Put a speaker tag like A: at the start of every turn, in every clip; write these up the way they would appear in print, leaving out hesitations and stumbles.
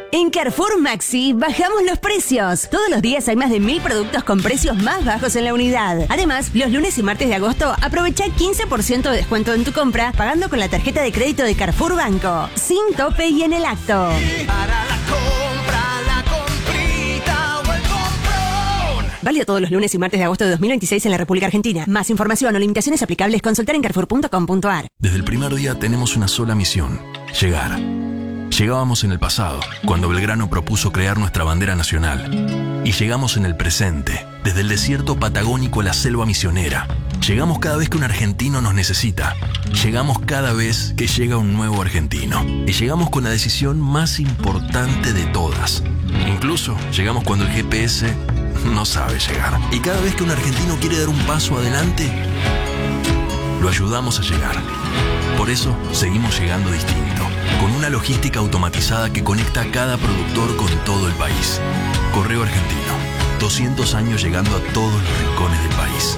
A: En Carrefour Maxi bajamos los precios. Todos los días hay más de 1000 productos con precios más bajos en la unidad. Además, los lunes y martes de agosto aprovecha 15% de descuento en tu compra pagando con la tarjeta de crédito de Carrefour Banco. Sin tope y en el acto.
B: Para la compra, la comprita o el comprón.
A: Válido todos los lunes y martes de agosto de 2026 en la República Argentina. Más información o limitaciones aplicables, consultar en carrefour.com.ar.
C: Desde el primer día tenemos una sola misión: llegar. Llegábamos en el pasado, cuando Belgrano propuso crear nuestra bandera nacional. Y llegamos en el presente, desde el desierto patagónico a la selva misionera. Llegamos cada vez que un argentino nos necesita. Llegamos cada vez que llega un nuevo argentino. Y llegamos con la decisión más importante de todas. Incluso llegamos cuando el GPS no sabe llegar. Y cada vez que un argentino quiere dar un paso adelante, lo ayudamos a llegar. Por eso seguimos llegando distinto, con una logística automatizada que conecta a cada productor con todo el país. Correo Argentino, 200 años llegando a todos los rincones del país.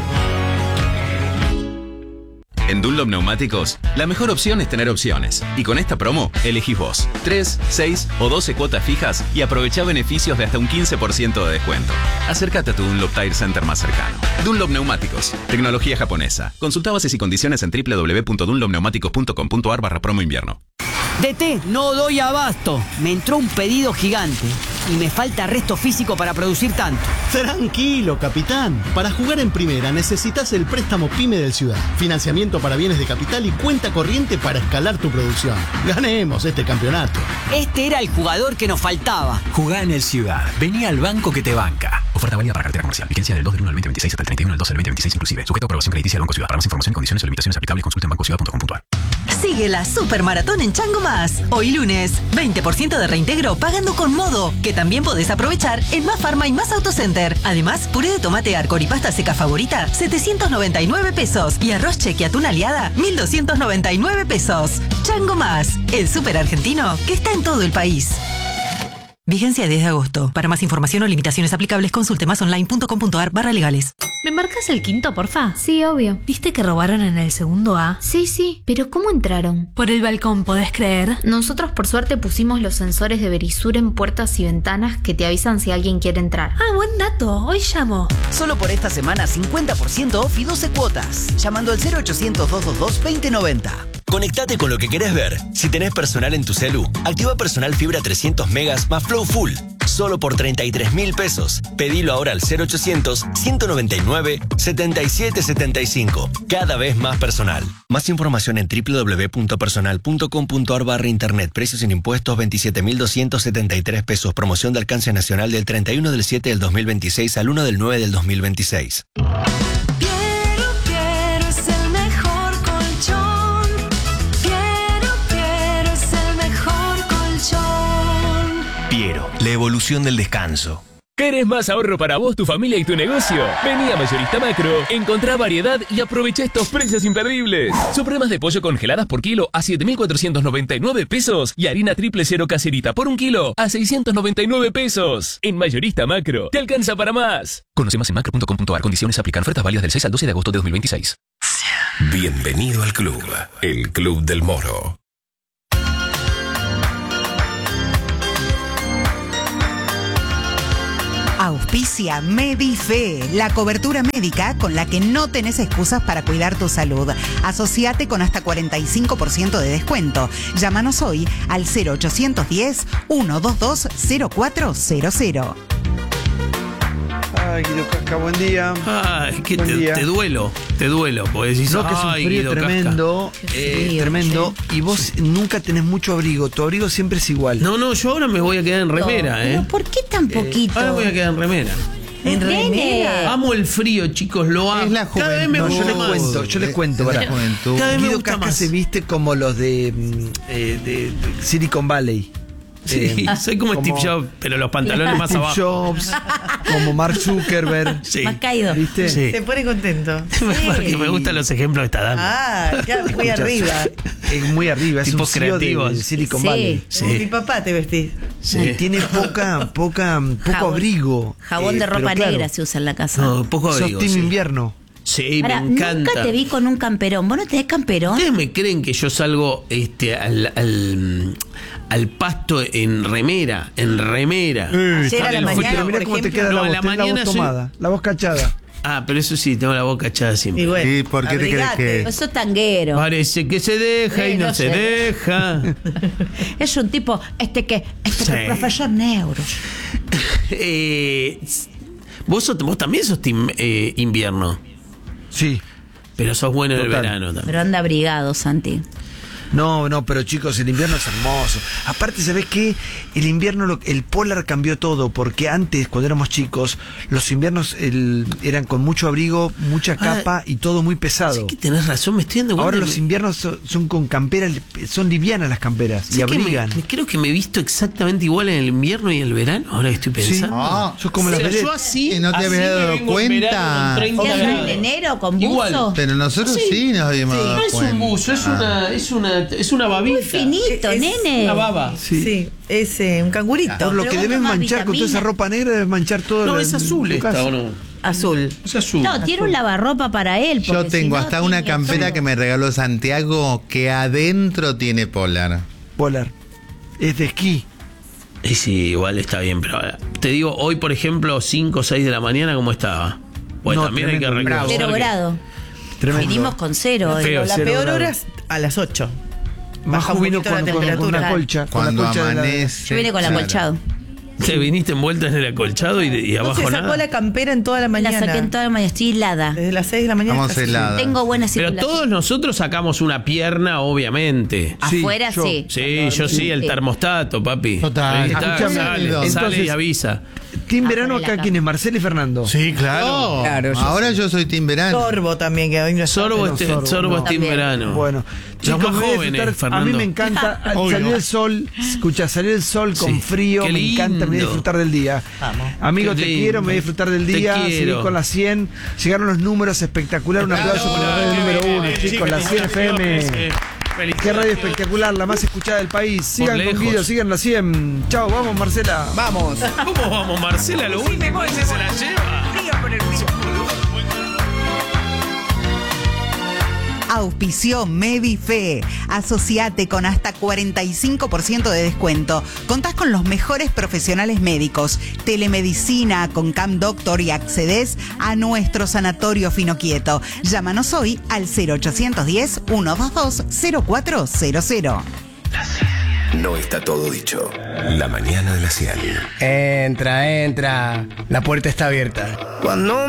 D: En Dunlop Neumáticos, la mejor opción es tener opciones. Y con esta promo, elegís vos 3, 6 o 12 cuotas fijas y aprovechá beneficios de hasta un 15% de descuento. Acércate a tu Dunlop Tire Center más cercano. Dunlop Neumáticos, tecnología japonesa. Consulta bases y condiciones en www.dunlopneumáticos.com.ar/promo invierno.
E: DT, no doy abasto. Me entró un pedido gigante y me falta resto físico para producir tanto.
F: Tranquilo, capitán. Para jugar en primera necesitas el préstamo PYME del Ciudad. Financiamiento para bienes de capital y cuenta corriente para escalar tu producción. Ganemos este campeonato.
E: Este era el jugador que nos faltaba.
G: Jugá en el Ciudad. Vení al banco que te banca. Oferta válida para cartera comercial. Vigencia del 2 del 1 al 2026 hasta el 31 del 12 del 2026 inclusive. Sujeto a aprobación crediticia del Banco Ciudad. Para más información, condiciones o limitaciones aplicables, consulta en bancociudad.com.ar.
H: Sigue la Supermaratón en Chango Más. Hoy lunes, 20% de reintegro pagando con Modo, que también podés aprovechar en Más Farma y Más Autocenter. Además, puré de tomate Arcor y pasta seca favorita, 799 pesos. Y arroz cheque atún aliada, 1299 pesos. Chango Más, el súper argentino que está en todo el país. Vigencia 10 de agosto. Para más información o limitaciones aplicables, consulte másonline.com.ar/legales.
I: ¿Me marcas el quinto, porfa?
J: Sí, obvio.
I: ¿Viste que robaron en el segundo A?
J: Sí, pero ¿cómo entraron?
I: Por el balcón, ¿podés creer?
J: Nosotros por suerte pusimos los sensores de Verisur en puertas y ventanas que te avisan si alguien quiere entrar.
I: Ah, buen dato. Hoy llamo.
E: Solo por esta semana 50% off y 12 cuotas. Llamando al 0800-222-2090.
K: Conectate con lo que querés ver. Si tenés personal en tu celu, activa Personal Fibra 300 megas más Flow Full. Solo por 33.000 pesos. Pedilo ahora al 0800-199-7775. Cada vez más personal. Más información en www.personal.com.ar/internet. Precios sin impuestos 27.273 pesos. Promoción de alcance nacional del 31 del 7 del 2026 al 1 del 9 del 2026. La evolución del descanso.
L: ¿Querés más ahorro para vos, tu familia y tu negocio? Vení a Mayorista Macro, encontrá variedad y aprovecha estos precios imperdibles. Supremas de pollo congeladas por kilo a 7.499 pesos y harina triple cero caserita por 1 kilo a 699 pesos. En Mayorista Macro, te alcanza para más.
C: Conoce más en macro.com.ar. Condiciones aplican. Ofertas válidas del 6 al 12 de agosto de 2026.
M: Bienvenido al club, el Club del Moro.
N: Auspicia Medife, la cobertura médica con la que no tenés excusas para cuidar tu salud. Asociate con hasta 45% de descuento. Llámanos hoy al 0810-122-0400.
O: Ay, Guido Casca, buen día.
P: Ay, que
O: buen día.
P: te duelo, porque decís,
O: no, que es un frío
P: Guido
O: tremendo, tremendo, y vos nunca tenés mucho abrigo, tu abrigo siempre es igual.
P: No, yo ahora me voy a quedar en remera,
N: ¿Pero por qué tan poquito?
P: Ahora voy a quedar en remera.
N: ¿En remera?
P: Amo el frío, chicos, lo amo.
O: Es la
P: Cada vez me
O: juventud.
P: gusta
O: Yo
P: más.
O: les cuento,
P: Es
O: para
P: la juventud. Cada vez me
O: Guido
P: gusta
O: Casca
P: más.
O: se viste como los de Silicon Valley.
P: Sí, soy como Steve Jobs, pero los pantalones más abajo.
O: Steve Jobs, como Mark Zuckerberg.
P: Sí.
N: Más caído.
O: ¿Viste?
P: Sí.
N: Se pone contento.
P: Porque me gustan los ejemplos que está dando.
N: Claro, muy arriba.
O: Es muy arriba, es
P: Tipos
O: un CEO
P: creativos.
O: de Silicon Valley.
N: Como mi papá te vestís.
O: Sí. Tiene poco abrigo.
N: Jabón de ropa
O: pero claro,
N: negra se usa en la casa.
P: No, poco
O: sos
P: abrigo.
O: team
P: Sí.
O: invierno.
P: Sí,
Q: Ahora,
P: me encanta.
Q: nunca te vi con un camperón. ¿Vos no tenés camperón?
P: ¿Ustedes me creen que yo salgo al pasto en remera? En remera.
O: Ayer a la mañana, pero mirá cómo te queda la voz, tenés la voz tomada, la voz cachada.
P: Ah, pero eso sí, tengo la boca echada siempre.
R: ¿Y por qué te crees que...?
Q: Vos sos tanguero.
P: Parece que se deja y no se deja.
Q: Es un tipo, profesor neuro.
P: Vos también sos team invierno.
O: Sí.
P: Pero sos bueno en el
O: Total.
P: verano también.
Q: Pero anda abrigado, Santi.
O: No, pero chicos, el invierno es hermoso. Aparte, ¿sabés qué? El invierno, el polar cambió todo, porque antes, cuando éramos chicos, los inviernos eran con mucho abrigo, mucha capa y todo muy pesado.
P: Sí que tenés razón, me estoy dando cuenta.
O: Ahora los inviernos son con camperas, son livianas las camperas y abrigan.
P: Creo que me he visto exactamente igual en el invierno y en el verano, ahora que estoy pensando.
O: Sos como las vedettes.
P: Yo así,
R: ¿Y no te habías dado cuenta?
Q: ¿En enero con buzo?
P: Igual.
R: Pero nosotros sí nos habíamos dado
P: No es
R: cuenta.
P: un buzo, es una babita.
Q: Muy finito, nene.
P: Una baba.
S: Sí, es un cangurito.
O: Por lo que debes manchar con toda esa ropa negra, debes manchar todo.
P: No, es azul esta, ¿o no?
S: Azul.
P: Es azul.
Q: No, tiene un lavarropa para él.
R: Yo tengo hasta una campera que me regaló Santiago que adentro tiene polar.
O: Polar. Es de esquí.
P: Y sí, igual está bien, pero te digo, hoy por ejemplo, 5 o 6 de la mañana, ¿cómo estaba? Bueno,
O: No,
P: también hay que
O: tremendo.
P: reconocer
Q: 0
P: que-
Q: grados.
O: Tremendo.
Q: Vinimos con 0.
P: Feo,
S: La
O: cero
S: peor
O: grados.
S: hora es a las 8.
O: Más
S: Baja un
O: jubilo
S: poquito la
O: con una
S: temperatura.
O: colcha.
R: Cuando
O: con la colcha de la-
R: amanece.
Q: Yo vine con el
R: Claro.
Q: acolchado.
P: Te viniste envuelta en el acolchado y
S: No
P: abajo
S: se sacó
P: nada.
S: la campera en toda la
Q: La
S: mañana.
Q: saqué en toda la mañana. Estoy helada.
S: Desde las 6 de la mañana.
R: Estamos
S: hasta
R: heladas.
Q: Tengo buena
P: Pero
Q: circulación.
P: todos nosotros sacamos una pierna, obviamente.
Q: Afuera
O: yo.
Q: sí.
P: Sí, yo sí, el termostato, papi.
R: Total.
P: Ahí está,
O: Escuchame,
P: sale
O: entonces-
P: y avisa.
O: Team Verano
Q: Afuera de
O: acá,
Q: la
O: ¿quién es? Marcelo y Fernando.
R: Sí, claro.
S: Claro, yo
R: Ahora yo soy Team Verano.
S: Sorbo también, que hoy no está.
P: Sorbo
O: no,
P: es
O: Sorbo,
P: Sorbo es
O: no.
P: team verano.
O: Bueno,
P: Los
O: chicos,
P: más
O: voy a
P: jóvenes,
O: disfrutar.
P: Fernando.
O: A mí me encanta
R: Obvio.
O: salir el sol, escucha, salir el sol con
P: Sí.
O: frío,
P: Qué
O: me encanta, me voy a
P: lindo.
O: disfrutar del día. Amigo,
P: Qué
O: te
P: lindo.
O: quiero, me voy a disfrutar del
P: Te
O: día,
P: quiero.
O: seguir con las 100, llegaron los números espectacular, un aplauso por la radio número 1, chicos, la 100 FM. Qué radio espectacular, la más escuchada del país. Sigan con
P: lejos.
O: Guido, sigan la 100. Chao, vamos Marcela.
S: Vamos.
P: ¿Cómo vamos, Marcela? Lo último ese se la lleva.
N: Auspició Medife. Asociate con hasta 45% de descuento. Contás con los mejores profesionales médicos, telemedicina con Cam Doctor y accedes a nuestro sanatorio Finoquieto. Llámanos hoy al 0810-122-0400.
M: No está todo dicho. La mañana de la 100.
T: Entra. La puerta está abierta.
B: Cuando